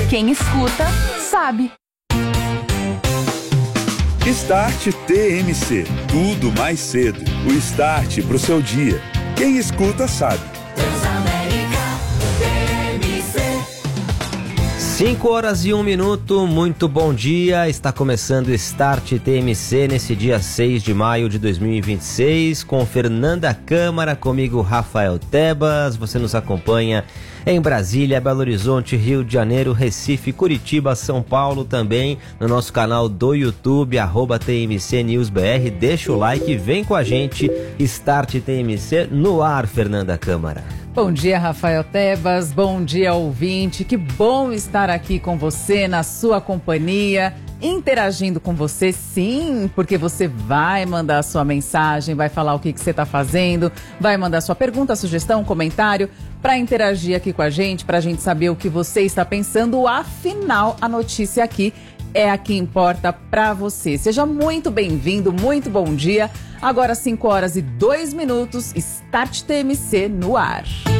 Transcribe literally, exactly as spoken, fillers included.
Quem escuta, sabe. Start T M C. Tudo mais cedo. O start pro seu dia. Quem escuta, sabe. cinco horas e um minuto, muito bom dia, está começando o Start T M C nesse dia seis de maio de dois mil e vinte e seis, com Fernanda Câmara, comigo Rafael Tebas. Você nos acompanha em Brasília, Belo Horizonte, Rio de Janeiro, Recife, Curitiba, São Paulo, também no nosso canal do YouTube, arroba T M C News B R. Deixa o like e vem com a gente, Start T M C no ar, Fernanda Câmara. Bom dia, Rafael Tebas, bom dia, ouvinte, que bom estar aqui com você, na sua companhia, interagindo com você, sim, porque você vai mandar a sua mensagem, vai falar o que, que você está fazendo, vai mandar sua pergunta, sugestão, comentário, para interagir aqui com a gente, para a gente saber o que você está pensando, afinal, a notícia aqui é a que importa para você. Seja muito bem-vindo, muito bom dia. Agora cinco horas e dois minutos, Start T M C no ar.